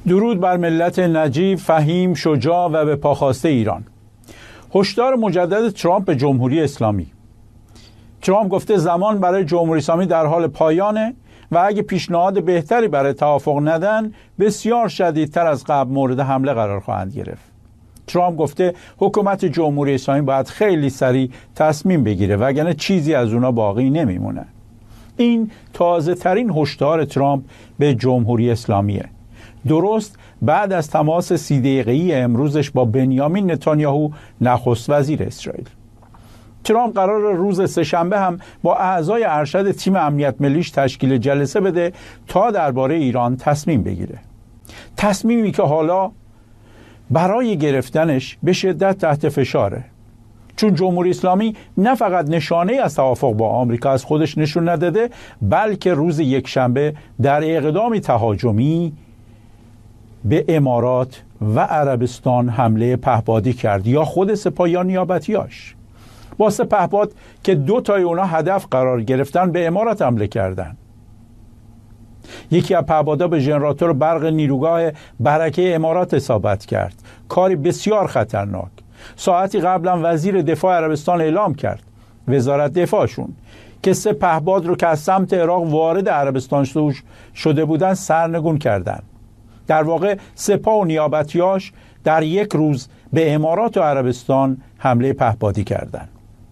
درود بر ملت نجیب، فهیم، شجاع و به پاخواسته ایران. هشدار مجدد ترامپ به جمهوری اسلامی. ترامپ گفته زمان برای جمهوری اسلامی در حال پایانه و اگه پیشنهاد بهتری برای توافق ندن بسیار شدیدتر از قبل مورد حمله قرار خواهند گرفت. ترامپ گفته حکومت جمهوری اسلامی باید خیلی سریع تصمیم بگیره وگرنه چیزی از اونا باقی نمیمونه. این تازه ترین هشدار ترامپ به جمهوری اسلامیه، درست بعد از تماس 30 دقیقه‌ای امروزش با بنیامین نتانیاهو نخست وزیر اسرائیل. ترامپ قرار روز سه‌شنبه هم با اعضای ارشد تیم امنیت ملیش تشکیل جلسه بده تا درباره ایران تصمیم بگیره. تصمیمی که حالا برای گرفتنش به شدت تحت فشاره، چون جمهوری اسلامی نه فقط نشانه از توافق با آمریکا از خودش نشون نداده، بلکه روز یکشنبه در اقدامی تهاجمی به امارات و عربستان حمله پهپادی کرد، یا خود سپاه یا نیابتیاش. با پهپاد که 2 تای اونا هدف قرار گرفتن به امارات حمله کردن. یکی از پهپادها به ژنراتور برق نیروگاه برکه امارات اصابت کرد، کاری بسیار خطرناک. ساعتی قبلا وزیر دفاع عربستان اعلام کرد، وزارت دفاعشون، که 3 پهپاد رو که از سمت عراق وارد عربستان شده بودن سرنگون کردن. در واقع سپاه و نیابتیاش در یک روز به امارات و عربستان حمله پهپادی کردند.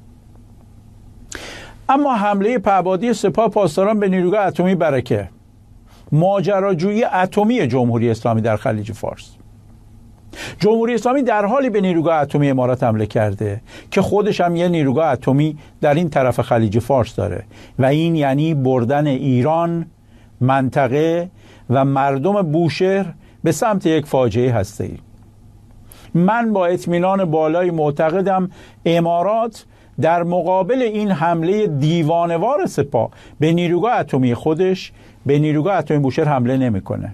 اما حمله پهپادی سپاه پاسداران به نیروگاه اتمی برکه، ماجراجویی اتمی جمهوری اسلامی در خلیج فارس. جمهوری اسلامی در حالی به نیروگاه اتمی امارات حمله کرده که خودش هم یه نیروگاه اتمی در این طرف خلیج فارس داره و این یعنی بردن ایران، منطقه و مردم بوشهر به سمت یک فاجعه هسته‌ای. من با اطمینان بالای معتقدم امارات در مقابل این حمله دیوانوار سپاه به نیروگاه اتمی خودش، به نیروگاه اتمی بوشهر حمله نمیکنه.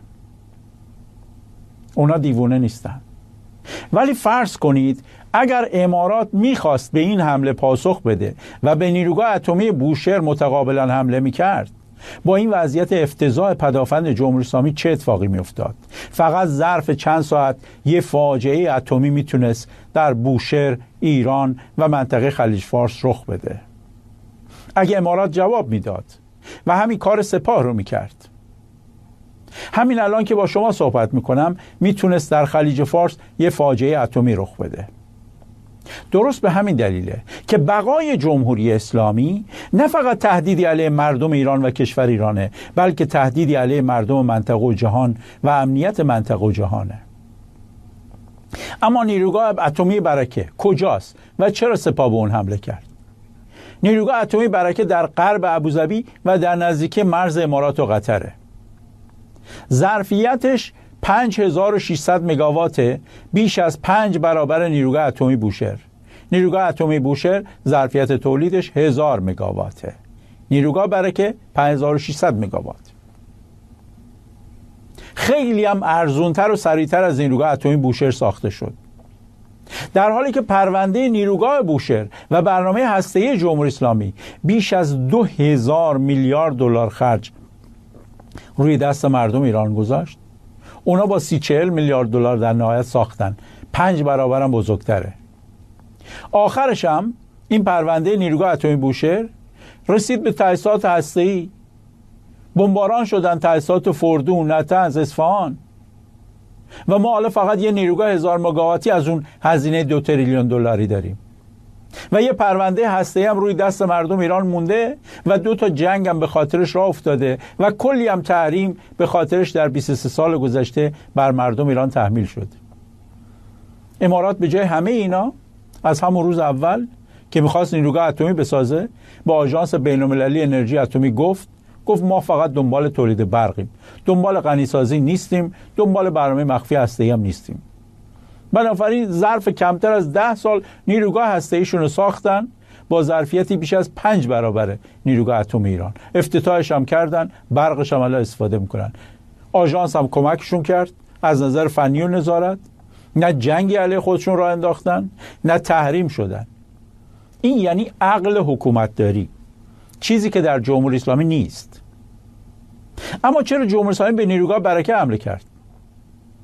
اونا دیوانه نیستن. ولی فرض کنید اگر امارات میخواست به این حمله پاسخ بده و به نیروگاه اتمی بوشهر متقابلا حمله میکرد، با این وضعیت افتضاح پدافند جمهوری اسلامی چه اتفاقی میافتاد؟ فقط ظرف چند ساعت یه فاجعه اتمی میتونست در بوشهر، ایران و منطقه خلیج فارس رخ بده. اگه امارات جواب میداد و همین کار سپاه رو میکرد، همین الان که با شما صحبت میکنم میتونست در خلیج فارس یه فاجعه اتمی رخ بده. درست به همین دلیله که بقای جمهوری اسلامی نه فقط تهدیدی علیه مردم ایران و کشور ایرانه، بلکه تهدیدی علیه مردم منطقه و جهان و امنیت منطقه و جهانه. اما نیروگاه اتمی برکه کجاست و چرا سپاه به اون حمله کرد؟ نیروگاه اتمی برکه در غرب ابوظبی و در نزدیکی مرز امارات و قطره. ظرفیتش 5600 مگاوات، بیش از 5 برابر نیروگاه اتمی بوشهر. نیروگاه اتمی بوشهر ظرفیت تولیدش 1000 مگاواته. نیروگاه برکه 5600 مگاوات. خیلی هم ارزونتر و سریعتر از نیروگاه اتمی بوشهر ساخته شد. در حالی که پرونده نیروگاه بوشهر و برنامه هسته‌ای جمهوری اسلامی بیش از 2000 میلیارد دلار خرج روی دست مردم ایران گذاشت، اونا با 30-40 میلیارد دلار در نهایت ساختن. 5 برابر هم بزرگتره. آخرش هم این پرونده نیروگاه اتمی بوشهر رسید به تأسیسات هسته‌ای. بمباران شدن تأسیسات فردون، نطنز، اصفهان. و ما حالا فقط یه نیروگاه 1000 مگاواتی از اون هزینه 2 تریلیون دلاری داریم. و یه پرونده هسته‌ای هم روی دست مردم ایران مونده و 2 تا جنگ هم به خاطرش راه افتاده و کلی هم تحریم به خاطرش در 23 سال گذشته بر مردم ایران تحمیل شد. امارات به جای همه اینا از همون روز اول که میخواست نیروگاه اتمی بسازه با آژانس بین‌المللی انرژی اتمی گفت ما فقط دنبال تولید برقیم، دنبال غنیسازی نیستیم، دنبال برنامه مخفی هسته‌ای هم نیستیم. بنابراین ظرف کمتر از 10 سال نیروگاه هسته‌ایشون رو ساختن با ظرفیتی بیش از 5 برابر نیروگاه اتمی ایران. افتتاحش هم کردن، برقش هم الان استفاده میکنن. آژانس هم کمکشون کرد از نظر فنی و نظارت. نه جنگی علیه خودشون راه انداختن، نه تحریم شدن. این یعنی عقل حکومت داری، چیزی که در جمهوری اسلامی نیست. اما چرا جمهوری اسلامی به نیروگاه برکه حمله کرد؟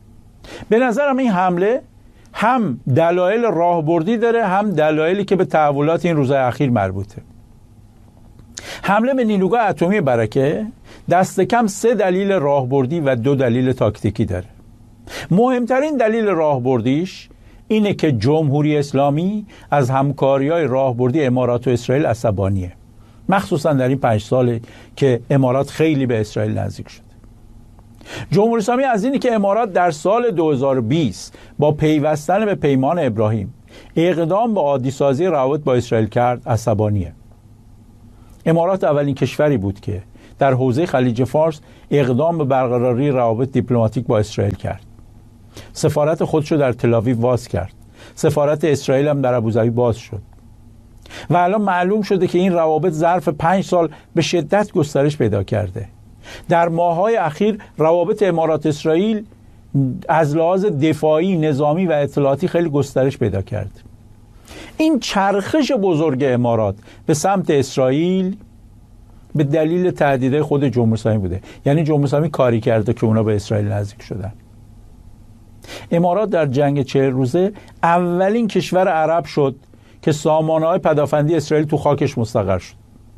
به نظرم این حمله هم دلایل راهبردی داره، هم دلایلی که به تحولات این روزهای اخیر مربوطه. حمله به نیروگاه اتمی برکه دست کم 3 دلیل راهبردی و 2 دلیل تاکتیکی داره. مهمترین دلیل راهبردیش اینه که جمهوری اسلامی از همکاری‌های راهبردی امارات و اسرائیل عصبانیه، مخصوصا در این 5 ساله که امارات خیلی به اسرائیل نزدیک شده. جمهوری اسلامی از اینی که امارات در سال 2020 با پیوستن به پیمان ابراهیم اقدام به عادی سازی روابط با اسرائیل کرد عصبانیه. امارات اولین کشوری بود که در حوزه خلیج فارس اقدام به برقراری روابط دیپلماتیک با اسرائیل کرد. سفارت خودش رو در تل‌آویو باز کرد. سفارت اسرائیل هم در ابوظبی باز شد. و الان معلوم شده که این روابط ظرف 5 سال به شدت گسترش پیدا کرده. در ماه‌های اخیر روابط امارات اسرائیل از لحاظ دفاعی، نظامی و اطلاعاتی خیلی گسترش پیدا کرد. این چرخش بزرگ امارات به سمت اسرائیل به دلیل تهدیدهای خود جمهوری اسلامی بوده. یعنی جمهوری اسلامی کاری کرده که اونا به اسرائیل نزدیک شدن. امارات در جنگ 40 روزه اولین کشور عرب شد که سامانه‌های پدافندی اسرائیل تو خاکش مستقر شد.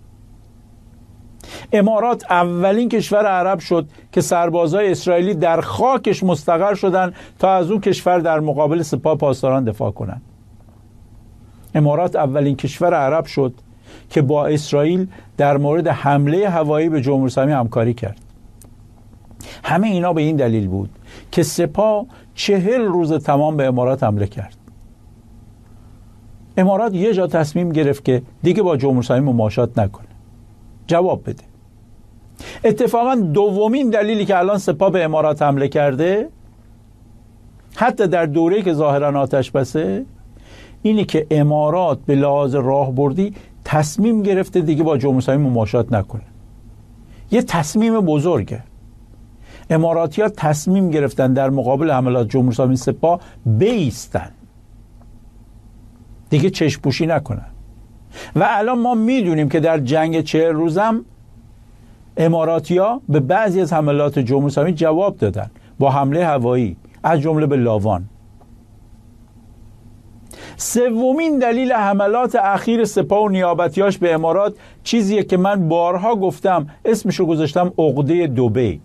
امارات اولین کشور عرب شد که سربازای اسرائیلی در خاکش مستقر شدن تا از اون کشور در مقابل سپاه پاسداران دفاع کنند. امارات اولین کشور عرب شد که با اسرائیل در مورد حمله هوایی به جمهوری اسلامی همکاری کرد. همه اینا به این دلیل بود که سپاه 40 روز تمام به امارات حمله کرد. امارات یه جا تصمیم گرفت که دیگه با جمهوری اسلامی مماشات نکنه، جواب بده. اتفاقا دومین دلیلی که الان سپاه به امارات حمله کرده، حتی در دوره‌ای که ظاهرا آتش بسه، اینه که امارات به لحاظ راهبردی تصمیم گرفته دیگه با جمهوری اسلامی مماشات نکنه. یه تصمیم بزرگه. اماراتی‌ها تصمیم گرفتن در مقابل حملات جمهوری اسلامی سپاه بایستن، دیگه چشم پوشی نکنن. و الان ما میدونیم که در جنگ 40 روزم اماراتی‌ها به بعضی از حملات جمهوری اسلامی جواب دادن با حمله هوایی، از جمله به لاوان. سومین دلیل حملات اخیر سپاه و نیابتیاش به امارات چیزیه که من بارها گفتم، اسمشو گذاشتم عقده دبی.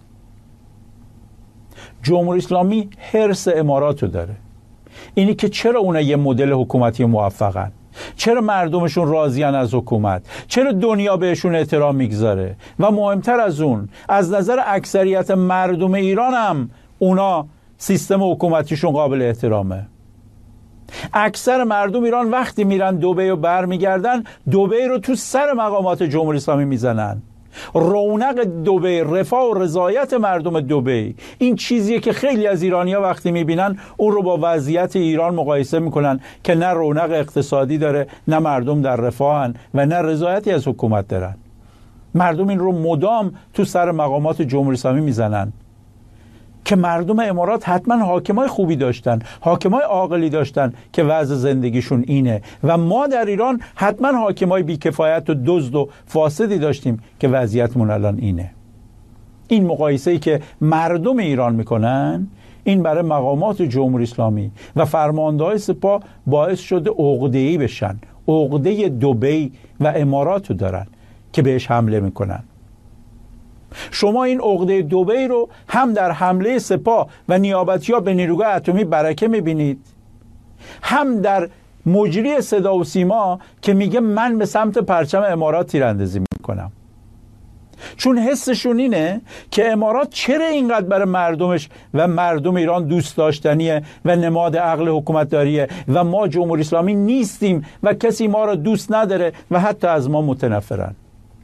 جمهوری اسلامی حرص اماراتو داره، اینی که چرا اونا یه مدل حکومتی موفقن، چرا مردمشون راضیان از حکومت، چرا دنیا بهشون احترام میگذاره، و مهمتر از اون از نظر اکثریت مردم ایران هم اونا سیستم حکومتیشون قابل احترامه. اکثر مردم ایران وقتی میرن دبی و برمیگردن، دبی رو تو سر مقامات جمهوری اسلامی میزنن. رونق دبی، رفاه و رضایت مردم دبی، این چیزیه که خیلی از ایرانی‌ها وقتی میبینن اون رو با وضعیت ایران مقایسه میکنن که نه رونق اقتصادی داره، نه مردم در رفاهن و نه رضایتی از حکومت دارن. مردم این رو مدام تو سر مقامات جمهوری اسلامی میزنن که مردم امارات حتما حاکمای خوبی داشتن، حاکمای عاقلی داشتن که وضع زندگیشون اینه، و ما در ایران حتما حاکمای بیکفایت و دزد و فاسدی داشتیم که وضعیتمون الان اینه. این مقایسه‌ای که مردم ایران میکنن، این برای مقامات جمهوری اسلامی و فرمانده‌های سپاه باعث شده عقده‌ای بشن، عقده دبی و اماراتو دارن که بهش حمله میکنن. شما این عقده دبی رو هم در حمله سپاه و نیابتی‌ها به نیروگاه اتمی برکه میبینید، هم در مجری صدا و سیما که میگه من به سمت پرچم امارات تیراندازی میکنم. چون حسشون اینه که امارات چرا اینقدر برای مردمش و مردم ایران دوست داشتنیه و نماد عقل حکومتداریه و ما جمهوری اسلامی نیستیم و کسی ما رو دوست نداره و حتی از ما متنفرن.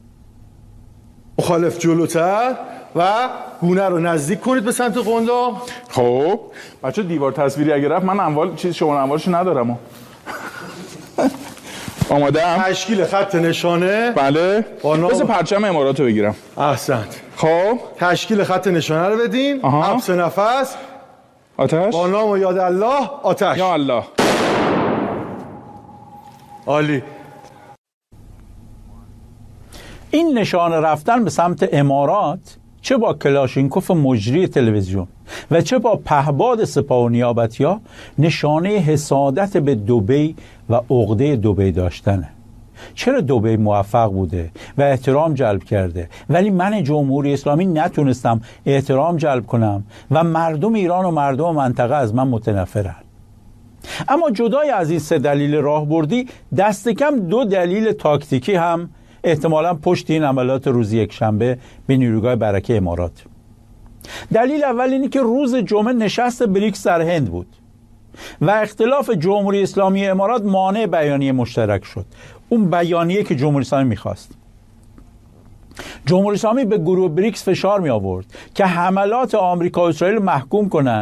مخالف جلوتر و گونه رو نزدیک کنید به سمت قنداق. خب بچه دیوار تصویری اگه رفت، من اموال چیز شما اموالشو ندارم. آماده ام؟ تشکیل خط نشانه. بله. بذار پرچم اماراتو بگیرم. احسنت. خب تشکیل خط نشانه رو بدین. حبس نفس. آتش. با نام و یاد الله. آتش. یا الله. عالی. این نشانه رفتن به سمت امارات چه با کلاشینکوف مجری تلویزیون و چه با پهباد سپاه و نیابتی‌ها نشانه حسادت به دبی و عقده دبی داشتنه. چرا دبی موفق بوده و احترام جلب کرده ولی من جمهوری اسلامی نتونستم احترام جلب کنم و مردم ایران و مردم منطقه از من متنفرن؟ اما جدای از این 3 دلیل راهبردی، دست کم 2 دلیل تاکتیکی هم احتمالاً پشت این عملیات روز یکشنبه به نیروگاه برکه امارات. دلیل اول اینه که روز جمعه نشست بریکس در هند بود و اختلاف جمهوری اسلامی امارات مانع بیانیه مشترک شد، اون بیانیه که جمهوری اسلامی میخواست. جمهوری اسلامی به گروه بریکس فشار می آورد که حملات آمریکا و اسرائیل محکوم کنند